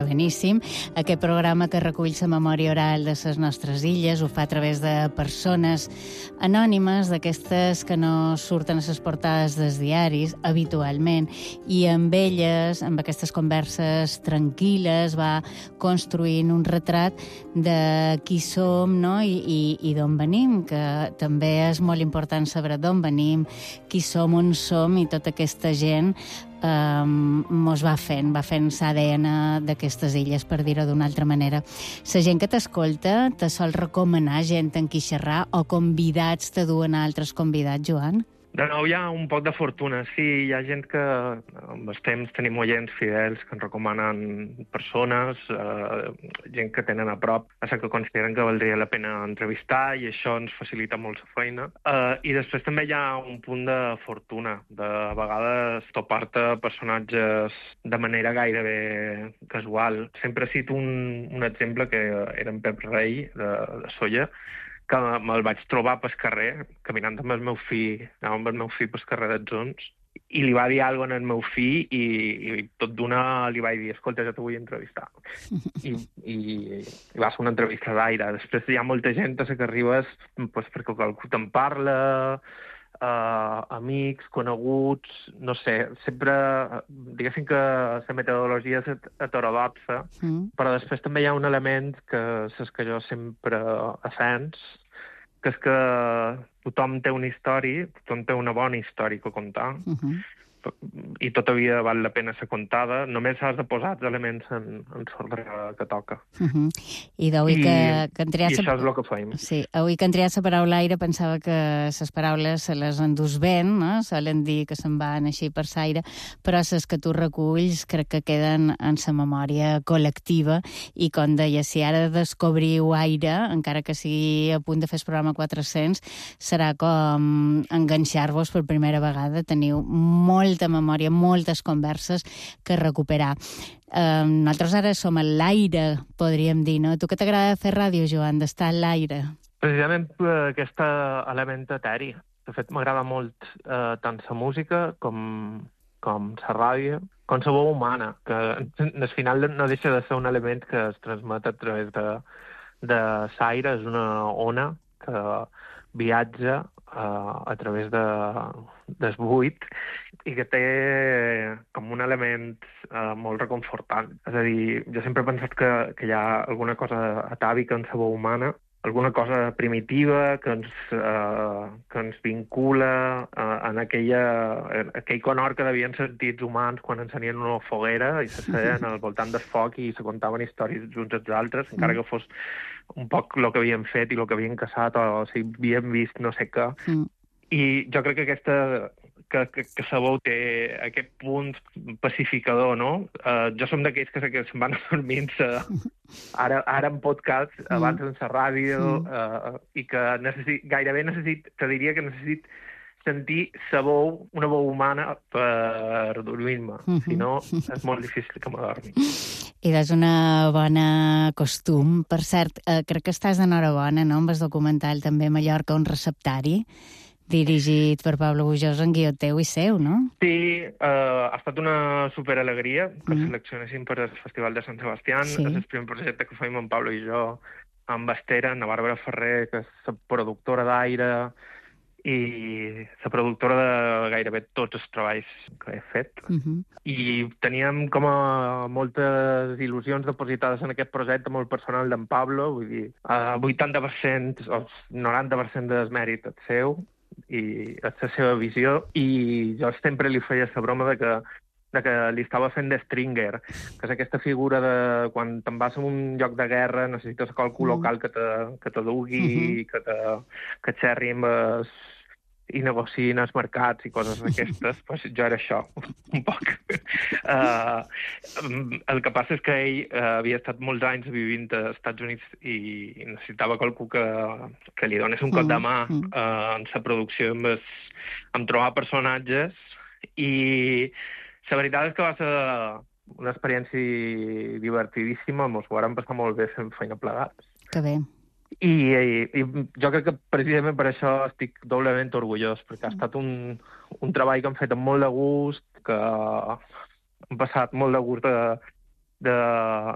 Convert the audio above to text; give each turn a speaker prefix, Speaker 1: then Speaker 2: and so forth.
Speaker 1: Beníssim, aquest programa que recull la memòria oral de les nostres illes, ho fa a través de persones anònimes, d'aquestes que no surten a les portades dels diaris habitualment, i amb elles, amb aquestes converses tranquil·les, va construint un retrat de qui som, no? I d'on venim, que també és molt important saber d'on venim, qui som, on som, i tota aquesta gent mos va fent l'ADN d'aquestes illes, per dir-ho d'una altra manera. La gent que t'escolta te sol recomanar gent en qui xerrar o convidats te duen a altres convidats, Joan?
Speaker 2: De nou hi ha un poc de fortuna, sí. Hi ha gent que amb el temps tenim oients fidels que ens recomanen persones, gent que tenen a prop, que consideren que valdria la pena entrevistar, i això ens facilita molt la feina. I després també hi ha un punt de fortuna, de vegades topar-te personatges de manera gairebé casual. Sempre cito un exemple que era en Pep Rei, de Sóller, que me'l vaig trobar pel carrer, caminant amb el meu fill, anàvem amb el meu fill pel carrer d'Atzons, i li va dir alguna cosa al meu fill i tot d'una li vaig dir, escolta, jo t'ho vull entrevistar. I va ser una entrevista d'aire. Després hi ha molta gent que arribes perquè algú te'n parla, amics, coneguts, no sé, sempre, diguéssim que la metodologia és heterodoxa, però després també hi ha un element que és que jo sempre defens, que és que tothom té una història, tothom té una bona història a contar, i tota vida val la pena ser contada, només has de posar els elements en l'ordre que toca.
Speaker 1: I
Speaker 2: això és el que fem.
Speaker 1: Sí, avui que han triat la paraula aire pensava que les paraules se les endús vent, no? Solen dir que se'n van així per l'aire, però les que tu reculls crec que queden en la memòria col·lectiva, i com deia, si ara descobriu aire, encara que sigui a punt de fer el programa 400, serà com enganxar-vos per primera vegada, teniu molta memòria, moltes converses que recuperar. Nosaltres ara som a l'aire, podríem dir, no? Tu que t'agrada fer ràdio, Joan, d'estar a l'aire?
Speaker 2: Precisament aquest element eteri. De fet, m'agrada molt tant la música com la ràdio, com la veu humana, que al final no deixa de ser un element que es transmet a través de l'aire, és una ona que viatja a través del buit i que té com un element molt reconfortant. És a dir, jo sempre he pensat que hi ha alguna cosa atàvica en la veu humana, alguna cosa primitiva que ens vincula en aquell conhort que devien sentir els humans quan encenien una foguera i s'asseien al voltant del foc i se contaven històries uns als altres, encara que fos un poc el que havien fet i el que havien caçat o si havien vist no sé què. I jo crec que la veu té aquest punt pacificador, no? Jo som d'aquells que se'n van adormint ara en podcast, abans en la ràdio, i que gairebé te diria que necessit sentir la veu, una veu humana, per dormir-me. Si no, és molt difícil que m'adormi.
Speaker 1: I és una bona costum. Per cert, crec que estàs d'enhorabona, no?, amb el documental també a Mallorca, un receptari, dirigit per Pablo Bujós, en guió teu i seu, no?
Speaker 2: Sí, ha estat una superalegria que seleccionessin per al Festival de Sant Sebastià. Sí. És el primer projecte que fem en Pablo i jo, amb Estera, en la Bàrbara Ferrer, que és la productora d'Aire i la productora de gairebé tots els treballs que he fet. I teníem com a moltes il·lusions depositades en aquest projecte molt personal d'en Pablo, vull dir, 80% o 90% del mèrit és seu, i és la seva visió, i jo sempre li feia la broma de que li estava fent de stringer, que és aquesta figura de quan te'n vas a un lloc de guerra necessites qualcú local que te dugui, que et xerri i negociïn els mercats i coses d'aquestes. Pues jo era això, un poc. El que passa és que ell havia estat molts anys vivint als Estats Units i necessitava qualcú que li donés un cop de mà en la producció, en trobar personatges, i la veritat és que va ser una experiència divertidíssima, mos ho vàrem passar molt bé fent feina plegats.
Speaker 1: Que bé.
Speaker 2: I jo crec que precisament per això estic doblement orgullós, perquè ha estat un treball que hem fet amb molt de gust, que hem passat molt de gust